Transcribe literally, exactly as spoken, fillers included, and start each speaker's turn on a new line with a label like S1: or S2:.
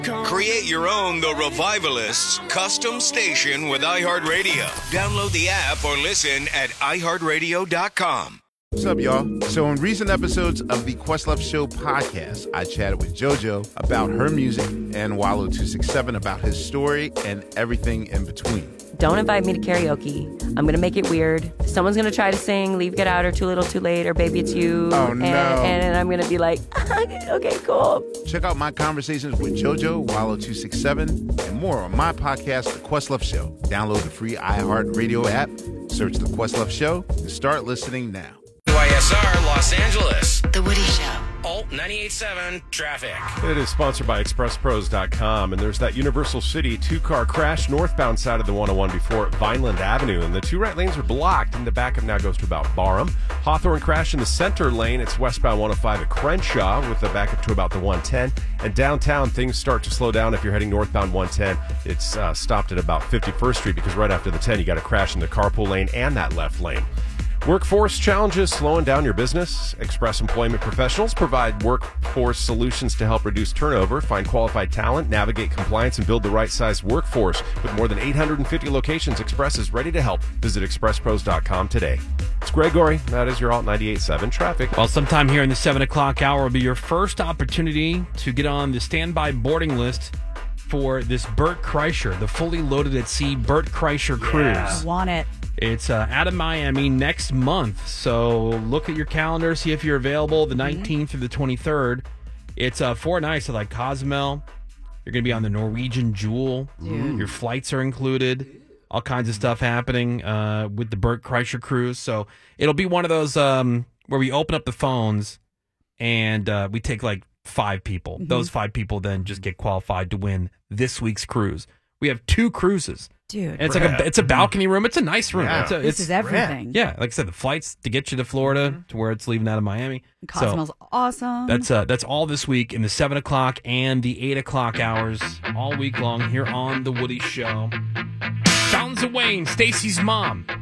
S1: Create your own The Revivalists custom station with iHeartRadio. Download the app or listen at i heart radio dot com.
S2: What's up, y'all? So in recent episodes of the Questlove Show podcast, I chatted with JoJo about her music and Wallow two sixty-seven about his story and everything in between.
S3: Don't invite me to karaoke. I'm going to make it weird. Someone's going to try to sing Leave, Get Out, or Too Little, Too Late, or Baby It's You.
S2: Oh, no.
S3: And, and I'm going to be like, okay, cool.
S2: Check out my conversations with JoJo, Wallow two sixty-seven, and more on my podcast, The Questlove Show. Download the free iHeartRadio app, search The Questlove Show, and start listening now.
S1: Y S R Los Angeles.
S4: The Woody Show.
S1: Alt ninety-eight point seven traffic.
S5: It is sponsored by Express Pros dot com, and there's that Universal City two-car crash northbound side of the one oh one before Vineland Avenue, and the two right lanes are blocked, and the backup now goes to about Barham. Hawthorne crash in the center lane. It's westbound one oh five at Crenshaw with the backup to about the one ten, and downtown things start to slow down if you're heading northbound one ten. It's uh, stopped at about fifty-first Street because right after the ten, you got a crash in the carpool lane and that left lane. Workforce challenges slowing down your business. Express Employment Professionals provide workforce solutions to help reduce turnover, find qualified talent, navigate compliance, and build the right size workforce. With more than eight hundred fifty locations, Express is ready to help. Visit express pros dot com today. It's Gregory. That is your Alt ninety-eight point seven traffic.
S6: Well, sometime here in the seven o'clock hour will be your first opportunity to get on the standby boarding list for this Bert Kreischer, the fully loaded at sea Bert Kreischer cruise.
S7: I want it.
S6: It's uh, out of Miami next month, so look at your calendar, see if you're available the nineteenth mm-hmm. through the twenty-third. It's uh, four nights, so like Cozumel. You're going to be on the Norwegian Jewel. Dude. Your flights are included. All kinds of stuff happening uh, with the Bert Kreischer cruise. So it'll be one of those um, where we open up the phones and uh, we take like five people. Mm-hmm. Those five people then just get qualified to win this week's cruise. We have two cruises.
S7: Dude,
S6: and it's like a it's a balcony room. It's a nice room.
S2: Yeah.
S6: It's a,
S7: this
S6: it's,
S7: is everything.
S6: Yeah, like I said, the flights to get you to Florida
S7: mm-hmm.
S6: to where it's leaving out of Miami.
S7: Cozumel's
S6: so
S7: awesome.
S6: That's uh, that's all this week in the seven o'clock and the eight o'clock hours, all week long here on the Woody Show. Fountains of Wayne, Stacy's mom.